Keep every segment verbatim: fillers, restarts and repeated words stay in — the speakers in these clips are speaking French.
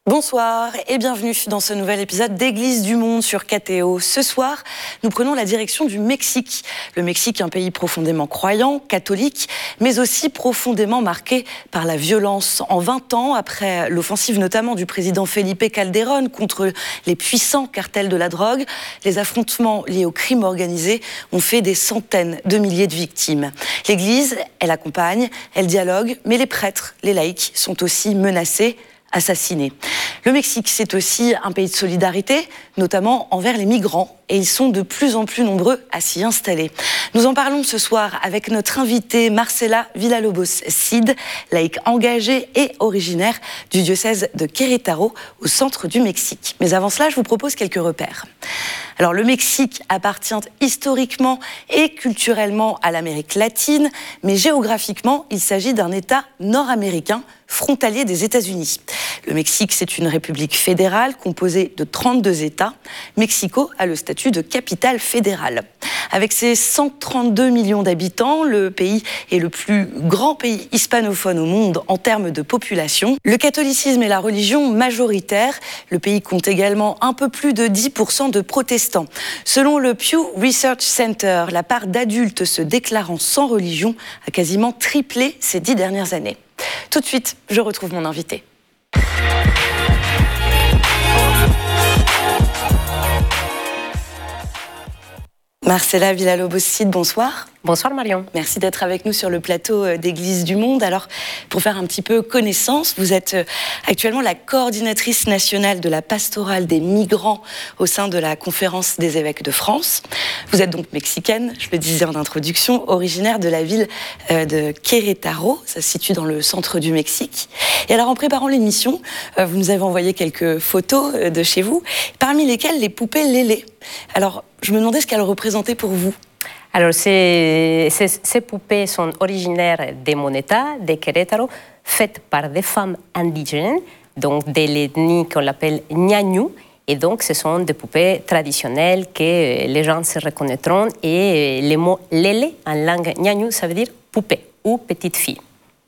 Bonsoir et bienvenue dans ce nouvel épisode d'Église du Monde sur K T O. Ce soir, nous prenons la direction du Mexique. Le Mexique, un pays profondément croyant, catholique, mais aussi profondément marqué par la violence. En vingt ans, après l'offensive notamment du président Felipe Calderón contre les puissants cartels de la drogue, les affrontements liés au crime organisé ont fait des centaines de milliers de victimes. L'Église, elle accompagne, elle dialogue, mais les prêtres, les laïcs sont aussi menacés, assassinés. Le Mexique, c'est aussi un pays de solidarité, notamment envers les migrants, et ils sont de plus en plus nombreux à s'y installer. Nous en parlons ce soir avec notre invitée Marcela Villalobos-Cid, laïque engagée et originaire du diocèse de Querétaro, au centre du Mexique. Mais avant cela, je vous propose quelques repères. Alors, le Mexique appartient historiquement et culturellement à l'Amérique latine, mais géographiquement, il s'agit d'un État nord-américain frontalier des États-Unis. Le Mexique, c'est une république fédérale composée de trente-deux États. Mexico a le statut de capitale fédérale. Avec ses cent trente-deux millions d'habitants, le pays est le plus grand pays hispanophone au monde en termes de population. Le catholicisme est la religion majoritaire. Le pays compte également un peu plus de dix pour cent de protestants. Selon le Pew Research Center, la part d'adultes se déclarant sans religion a quasiment triplé ces dix dernières années. Tout de suite, je retrouve mon invité. Marcela Villalobos-Cid, bonsoir. Bonsoir Marion. Merci d'être avec nous sur le plateau d'Église du Monde. Alors, pour faire un petit peu connaissance, vous êtes actuellement la coordinatrice nationale de la pastorale des migrants au sein de la Conférence des évêques de France. Vous êtes donc mexicaine, je le disais en introduction, originaire de la ville de Querétaro, ça se situe dans le centre du Mexique. Et alors, en préparant l'émission, vous nous avez envoyé quelques photos de chez vous, parmi lesquelles les poupées Lélé. Alors, je me demandais ce qu'elles représentaient pour vous. Alors, ces, ces, ces poupées sont originaires de mon État, de Querétaro, faites par des femmes indigènes, donc de l'ethnie qu'on appelle ñañú. Et donc, ce sont des poupées traditionnelles que les gens se reconnaîtront. Et le mot lélé, en langue ñañú, ça veut dire poupée ou petite fille.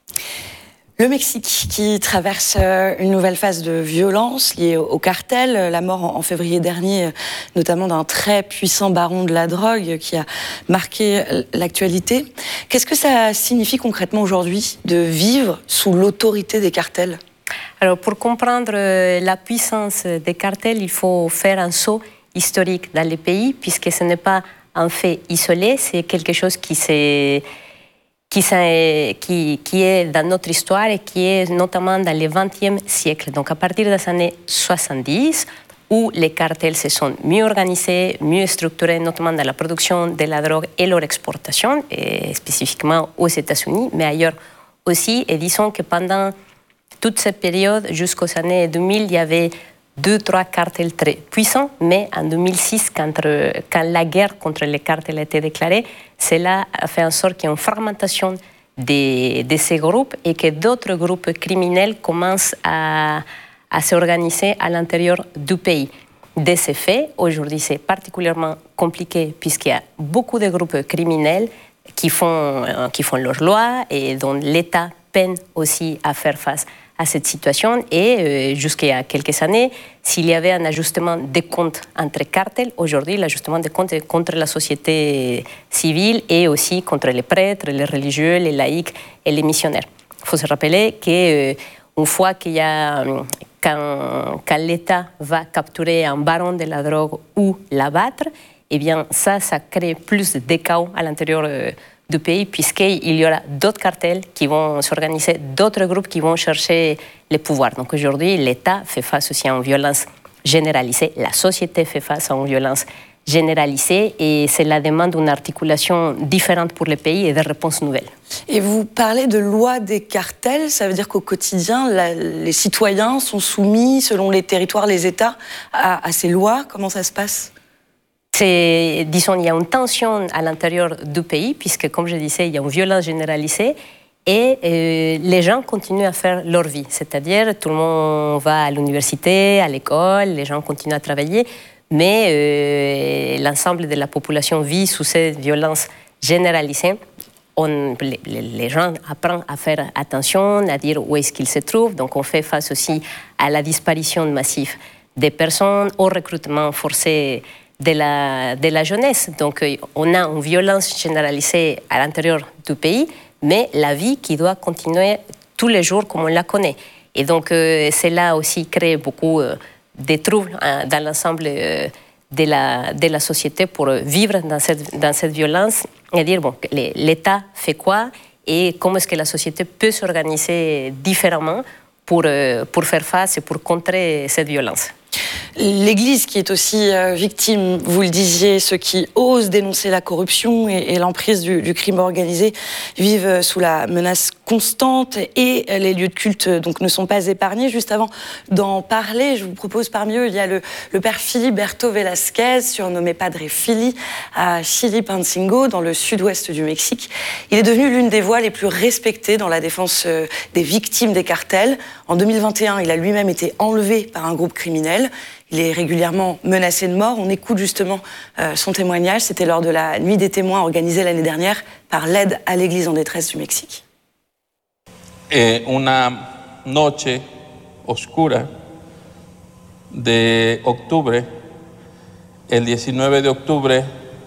Le Mexique qui traverse une nouvelle phase de violence liée au cartel, la mort en février dernier notamment d'un très puissant baron de la drogue qui a marqué l'actualité. Qu'est-ce que ça signifie concrètement aujourd'hui de vivre sous l'autorité des cartels ? Alors pour comprendre la puissance des cartels, il faut faire un saut historique dans les pays puisque ce n'est pas un fait isolé, c'est quelque chose qui s'est... Qui, qui, qui est dans notre histoire et qui est notamment dans le vingtième siècle. Donc à partir des années soixante-dix, où les cartels se sont mieux organisés, mieux structurés, notamment dans la production de la drogue et leur exportation, et spécifiquement aux États-Unis, mais ailleurs aussi. Et disons que pendant toute cette période, jusqu'aux années deux mille, il y avait deux, trois cartels très puissants, mais en deux mille six, quand, quand la guerre contre les cartels a été déclarée, cela a fait en sorte qu'il y ait une fragmentation de, de ces groupes et que d'autres groupes criminels commencent à, à s'organiser à l'intérieur du pays. De ces faits, aujourd'hui, c'est particulièrement compliqué puisqu'il y a beaucoup de groupes criminels qui font, qui font leurs lois et dont l'État peine aussi à faire face à cette situation. Et euh, jusqu'il y a quelques années, s'il y avait un ajustement des comptes entre cartels, aujourd'hui, l'ajustement des comptes est contre la société civile et aussi contre les prêtres, les religieux, les laïcs et les missionnaires. Il faut se rappeler qu'une euh, fois qu'il y a, quand, quand l'État va capturer un baron de la drogue ou l'abattre, eh bien ça, ça crée plus de chaos à l'intérieur euh, du pays, puisqu'il y aura d'autres cartels qui vont s'organiser, d'autres groupes qui vont chercher le pouvoir. Donc aujourd'hui, l'État fait face aussi à une violence généralisée, la société fait face à une violence généralisée, et cela demande une articulation différente pour les pays et des réponses nouvelles. Et vous parlez de loi des cartels, ça veut dire qu'au quotidien, la, les citoyens sont soumis, selon les territoires, les États, à, à ces lois. Comment ça se passe ? C'est, disons, il y a une tension à l'intérieur du pays, puisque, comme je disais, il y a une violence généralisée, et euh, les gens continuent à faire leur vie. C'est-à-dire, tout le monde va à l'université, à l'école, les gens continuent à travailler, mais euh, l'ensemble de la population vit sous cette violence généralisée on, les, les gens apprennent à faire attention, à dire où est-ce qu'ils se trouvent. Donc on fait face aussi à la disparition massive des personnes, au recrutement forcé de la, de la jeunesse. Donc on a une violence généralisée à l'intérieur du pays, mais la vie qui doit continuer tous les jours comme on la connaît. Et donc euh, cela aussi crée beaucoup euh, de troubles hein, dans l'ensemble euh, de, la, de la société pour vivre dans cette, dans cette violence et dire, bon, l'État fait quoi et comment est-ce que la société peut s'organiser différemment pour, euh, pour faire face et pour contrer cette violence. L'Église qui est aussi euh, victime, vous le disiez, ceux qui osent dénoncer la corruption et, et l'emprise du, du crime organisé vivent sous la menace constante et les lieux de culte donc, ne sont pas épargnés. Juste avant d'en parler, je vous propose parmi eux, il y a le, le père Filiberto Velasquez, surnommé Padre Fili, à Chilpancingo, dans le sud-ouest du Mexique. Il est devenu l'une des voix les plus respectées dans la défense des victimes des cartels. En deux mille vingt et un, il a lui-même été enlevé par un groupe criminel. Il est régulièrement menacé de mort. On écoute justement euh, son témoignage. C'était lors de la Nuit des témoins organisée l'année dernière par l'aide à l'Église en détresse du Mexique. Eh, una noche oscura de octubre, el diecinueve de octubre,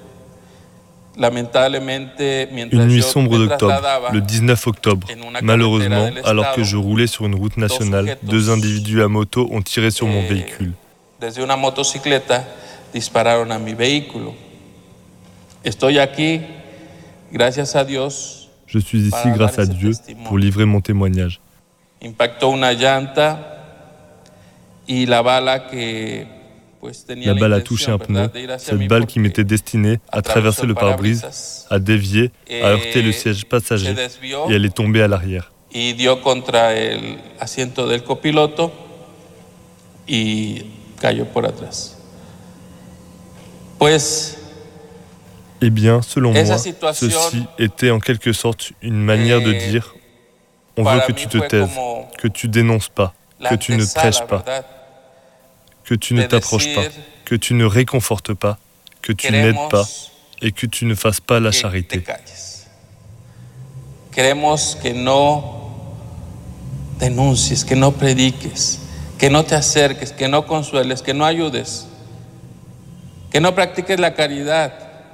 Une nuit sombre d'octobre, le dix-neuf octobre. Malheureusement, alors que je roulais sur une route nationale, deux individus à moto ont tiré sur mon véhicule. Desde una motocicleta dispararon a mi vehículo. Estoy aquí, gracias a Dios. Je suis ici grâce à Dieu pour livrer mon témoignage. Impactó una llanta y la bala que La balle a touché un pneu. Cette balle qui m'était destinée à traverser le pare-brise, a dévié, a heurté le siège passager et elle est tombée à l'arrière. Y dio contra el asiento del copiloto y cayó por atrás. Pues, eh bien, selon moi, ceci était en quelque sorte une manière de dire « On veut que tu te taises, que tu dénonces pas, que tu ne prêches pas, que tu ne t'approches pas, que tu ne réconfortes pas, que tu n'aides pas et que tu ne fasses pas la charité. » Queremos que no denuncies, que no prediques, que no te acerques, que no consueles, que no ayudes, que no practiques la caridad.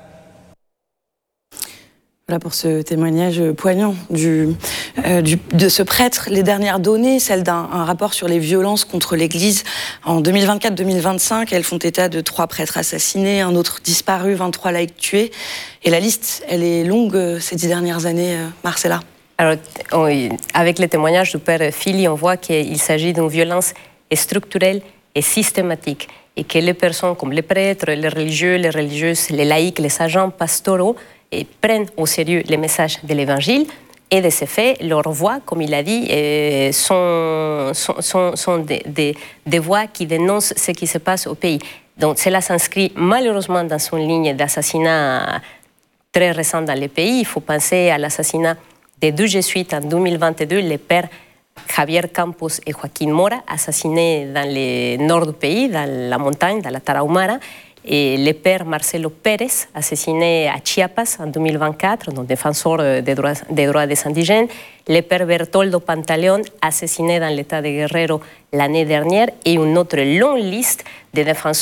Voilà pour ce témoignage poignant du, euh, du, de ce prêtre. Les dernières données, celles d'un rapport sur les violences contre l'Église en deux mille vingt-quatre deux mille vingt-cinq, elles font état de trois prêtres assassinés, un autre disparu, vingt-trois laïcs tués. Et la liste, elle est longue ces dix dernières années, euh, Marcella. Alors, on, avec les témoignages du père Fili, on voit qu'il s'agit d'une violence structurelle et systématique. Et que les personnes comme les prêtres, les religieux, les religieuses, les laïcs, les agents pastoraux, et prennent au sérieux les messages de l'Évangile et de ce fait, leur voix, comme il a dit, sont, sont, sont, sont des, des, des voix qui dénoncent ce qui se passe au pays. Donc cela s'inscrit malheureusement dans une ligne d'assassinat très récente dans le pays. Il faut penser à l'assassinat des deux jésuites en deux mille vingt-deux, les pères Javier Campos et Joaquín Mora, assassinés dans le nord du pays, dans la montagne, dans la Tarahumara. Et le père Marcelo Pérez, assassiné à Chiapas en deux mille vingt-quatre, donc défenseur des droits, des droits des indigènes. Le père Bertoldo Pantaleón, assassiné dans l'état de Guerrero l'année dernière. Et une autre longue liste de défenseurs